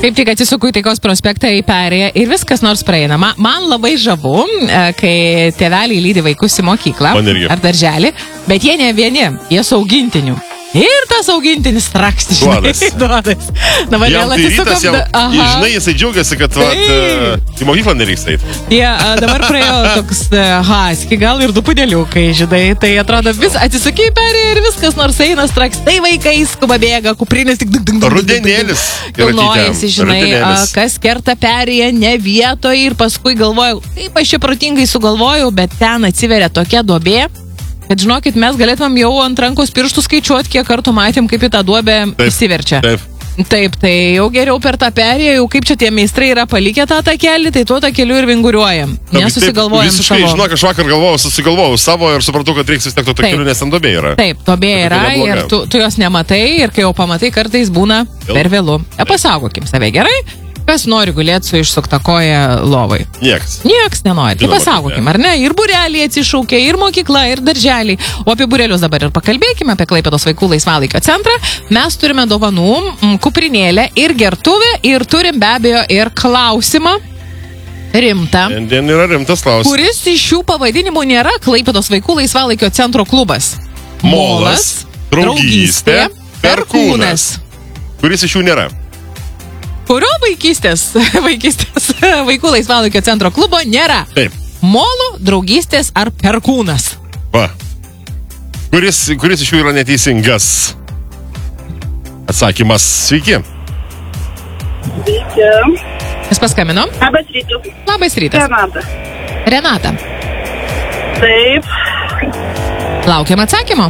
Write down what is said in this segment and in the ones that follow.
Kaip tik atsisuku į Taikos prospektą į perėją ir viskas nors praeina. Man labai žavu, kai tėveliai lydi vaikus į mokyklą ar darželį, bet jie ne vieni, jie su augintiniu. Ir tas augintinis traksti, duodas. Dabar jam tai rytas, žinai, jisai džiaugiasi, kad į mokyklą nereiks eiti. Dabar praėjo toks husky, gal ir du pudeliukai, žinai, tai atrodo vis atsisukiai perėję ir viskas nors eina strakstai vaikai, skuba bėga, kuprinis tik rudenėlis. Kilnojasi, žinai, kas kerta perėję ne vietoje ir paskui galvojau, kaip aš čia protingai sugalvojau, bet ten atsiveria tokia duobė. Bet žinokit, mes galėtumėm jau ant rankos pirštų skaičiuoti, kiek kartų matėm, kaip į tą duobę įsiverčia. Taip, tai jau geriau per tą perėją, jau kaip čia tie meistrai yra palikę tą takelį, tai tuo takeliu ir vinguriuojam. Nesusigalvojam savo. Visiškai, žinok, aš vakar susigalvojau savo ir supratau, kad reiks vis tiek to takeliu, nes ten duobė yra. Taip, duobė yra ir tu jos nematai ir kai jau pamatai, kartais būna per vėlu. Pasaugokim save gerai. Kas nori gulėti su išsukta koja lovai? Nieks nenori. Tai pasaugokim, ar ne? Ir būreliai atsišaukė, ir mokykla, ir darželiai. O apie būrelius dabar ir pakalbėkime, apie Klaipėdos vaikų laisvalaikio centrą. Mes turime dovanų, kuprinėlę ir gertuvę ir turim be abejo ir klausimą. Rimtą. Šiandien yra rimtas klausimas. Kuris iš šių pavadinimų nėra Klaipėdos vaikų laisvalaikio centro klubas? Molas, draugystė, Perkūnas. Kuris iš jų nėra? Kurio vaikystės vaikų laisvalaikio centro klubo nėra? Taip. Molų, draugystės ar Perkūnas? Va. Kuris iš jų yra neteisingas? Atsakymas. Sveiki. Sveiki. Kas paskambino? Labas rytas. Labas rytas. Renata. Taip. Laukiam atsakymo.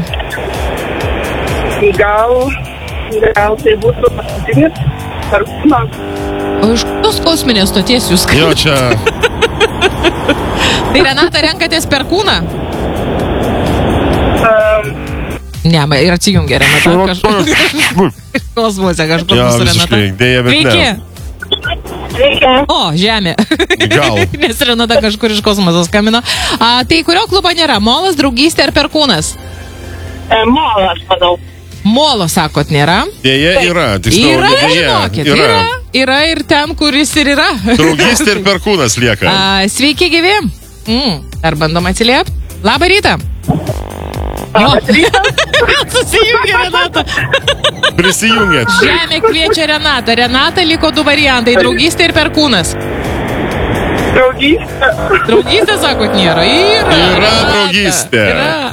Gal tai būtų paskutinis Perkūnas. O iš tos kosminės stoties jūs Jo, čia. Tai Renata, renkatės Perkūną? Ne, ir atsijungia Renata. Kosmose kažkur su Renata. Sveiki. Sveiki. O, žemė. Gal. Nes Renata kažkur iš kosmoso skambino. Tai kurio klubo nėra? Molas, draugystė ar Perkūnas? Molas, manau. Molo, sakot, nėra? Dėja yra. Yra, žinokit. Yra ir ten, kuris ir yra. Draugystė ir Perkūnas lieka. Sveiki, gyvi. Ar bandom atsiliepti? Labą rytą. Labas rytas. Susijungia Renata. Prisijungia. Žemė kviečia Renata. Renata liko du variantai. Draugystė ir Perkūnas. Draugystė. Draugystė, sakot, nėra? Yra draugystė.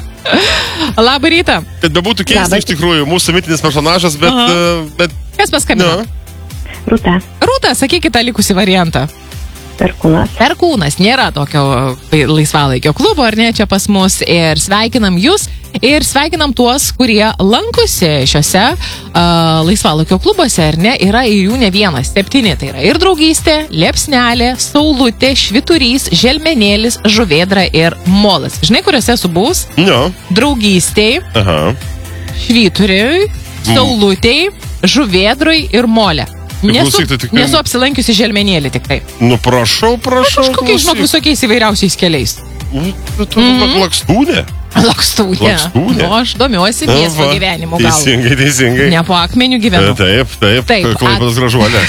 Labą rytą. Kad bebūtų keista iš tikrųjų, mūsų mitinis personažas, bet... Kas paskambino? Rūta, sakykit tą likusį variantą. Perkūnas. Nėra tokio laisvalaikio klubo, ar ne, čia pas mus. Ir sveikinam jūs. Ir sveikinam tuos, kurie lankosi šiuose laisvalaikio klubuose, ar ne, yra ir jų ne vienas, 7. Tai yra ir draugystė, liepsnelė, saulutė, švyturys, želmenėlis, žuvėdra ir molas. Žinai, kuriuose esu buvus? Draugystėj, švyturiui, saulutėj, žuvėdrui ir molė. Nesu apsilankiusi želmenėlį tik tai. Nu, prašau. Kažkokiais, žinok, visokiais įvairiausiais keliais. Lakstūnė. Lakstūnė. Nu, aš domiuosi miesto gyvenimu gal. Teisingai. Ne po akmeniu gyvenu. Taip. Klaipėdos gražuolė.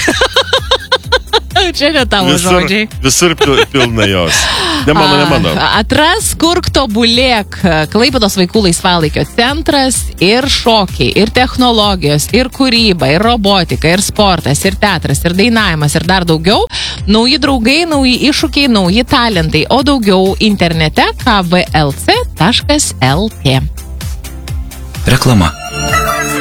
Čia ne tavo žodžiai. Visur pilna jos. Ne mano. Atras, kurk tobulėk. Klaipėdos vaikų laisvalaikio centras ir šokiai, ir technologijos, ir kūryba, ir robotika, ir sportas, ir teatras, ir dainavimas, ir dar daugiau. Nauji draugai, nauji iššūkiai, nauji talentai. O daugiau internete kvlc.lt. Reklama.